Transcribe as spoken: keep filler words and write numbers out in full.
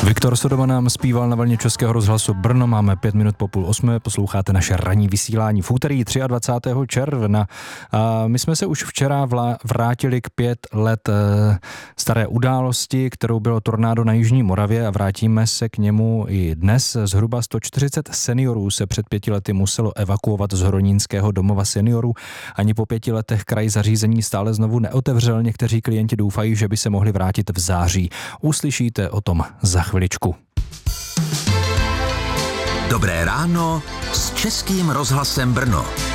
Viktor Sodoma nám zpíval na vlně Českého rozhlasu Brno. Máme pět minut po půl osmé, posloucháte naše ranní vysílání v úterý dvacátého třetího června. A my jsme se už včera vlá- vrátili k pět let e, staré události, kterou bylo tornádo na Jižní Moravě, a vrátíme se k němu i dnes. Zhruba sto čtyřicet seniorů se před pěti lety muselo evakuovat z Horonínského domova seniorů. Ani po pěti letech kraj zařízení stále znovu neotevřel. Někteří klienti doufají, že by se mohli vrátit v září. Uslyšíte o tom za chviličku. Dobré ráno s Českým rozhlasem Brno.